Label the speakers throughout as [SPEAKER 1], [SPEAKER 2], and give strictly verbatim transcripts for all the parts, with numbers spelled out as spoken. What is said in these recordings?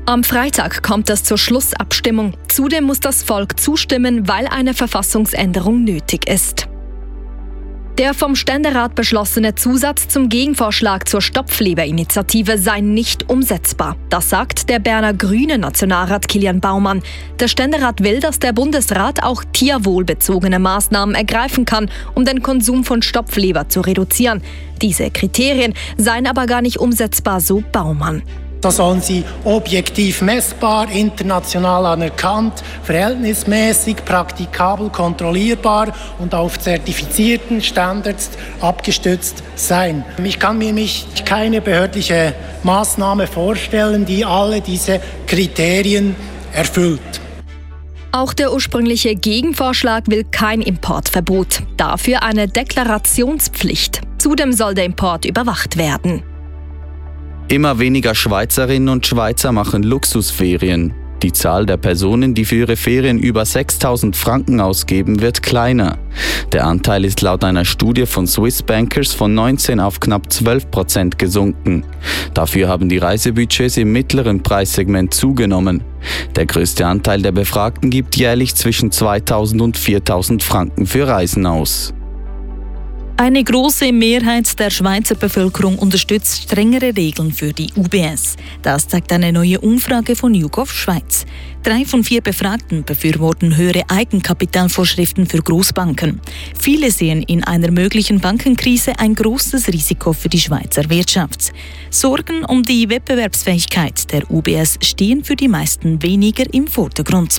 [SPEAKER 1] Am Freitag kommt es zur Schlussabstimmung. Zudem muss das Volk zustimmen, weil eine Verfassungsänderung nötig ist. Der vom Ständerat beschlossene Zusatz zum Gegenvorschlag zur Stopfleber-Initiative sei nicht umsetzbar. Das sagt der Berner Grüne-Nationalrat Kilian Baumann. Der Ständerat will, dass der Bundesrat auch tierwohlbezogene Maßnahmen ergreifen kann, um den Konsum von Stopfleber zu reduzieren. Diese Kriterien seien aber gar nicht umsetzbar, so Baumann.
[SPEAKER 2] Da sollen sie objektiv messbar, international anerkannt, verhältnismäßig, praktikabel, kontrollierbar und auf zertifizierten Standards abgestützt sein. Ich kann mir nicht keine behördliche Maßnahme vorstellen, die alle diese Kriterien erfüllt.
[SPEAKER 1] Auch der ursprüngliche Gegenvorschlag will kein Importverbot, dafür eine Deklarationspflicht. Zudem soll der Import überwacht werden.
[SPEAKER 3] Immer weniger Schweizerinnen und Schweizer machen Luxusferien. Die Zahl der Personen, die für ihre Ferien über sechstausend Franken ausgeben, wird kleiner. Der Anteil ist laut einer Studie von Swiss Bankers von neunzehn auf knapp zwölf Prozent gesunken. Dafür haben die Reisebudgets im mittleren Preissegment zugenommen. Der größte Anteil der Befragten gibt jährlich zwischen zweitausend und viertausend Franken für Reisen aus.
[SPEAKER 4] Eine große Mehrheit der Schweizer Bevölkerung unterstützt strengere Regeln für die U B S. Das zeigt eine neue Umfrage von YouGov Schweiz. Drei von vier Befragten befürworten höhere Eigenkapitalvorschriften für Großbanken. Viele sehen in einer möglichen Bankenkrise ein großes Risiko für die Schweizer Wirtschaft. Sorgen um die Wettbewerbsfähigkeit der U B S stehen für die meisten weniger im Vordergrund.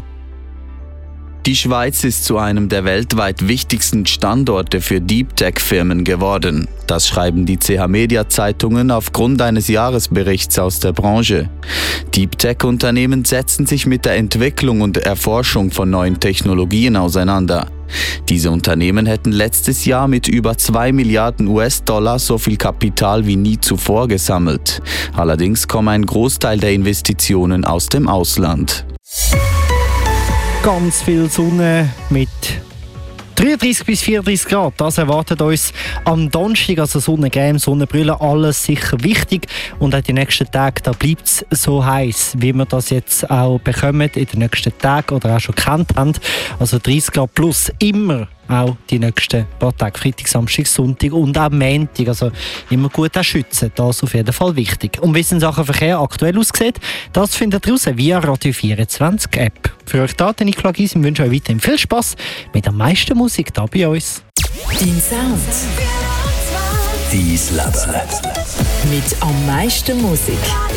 [SPEAKER 3] Die Schweiz ist zu einem der weltweit wichtigsten Standorte für Deep-Tech-Firmen geworden. Das schreiben die C H Media Zeitungen aufgrund eines Jahresberichts aus der Branche. Deep-Tech-Unternehmen setzen sich mit der Entwicklung und Erforschung von neuen Technologien auseinander. Diese Unternehmen hätten letztes Jahr mit über zwei Milliarden U S-Dollar so viel Kapital wie nie zuvor gesammelt. Allerdings kommt ein Großteil der Investitionen aus dem Ausland.
[SPEAKER 5] Ganz viel Sonne mit dreiunddreissig bis vierunddreissig Grad. Das erwartet uns am Donnerstag. Also Sonnencreme, Sonnenbrille, alles sicher wichtig. Und auch die nächsten Tage, da bleibt es so heiß, wie wir das jetzt auch bekommen in den nächsten Tagen oder auch schon kennt haben. Also dreißig Grad plus immer. Auch die nächsten paar Tage, Freitag, Samstag, Sonntag und auch Montag. Also immer gut auch schützen, das ist auf jeden Fall wichtig. Und wie es in Sachen Verkehr aktuell aussieht, das findet ihr raus via Radio vierundzwanzig App. Für euch da, Nicola Gysi, ich wünsche euch weiterhin viel Spass mit der meisten Musik hier bei uns.
[SPEAKER 6] Dein Sound. Dein Leben. Mit am meisten Musik.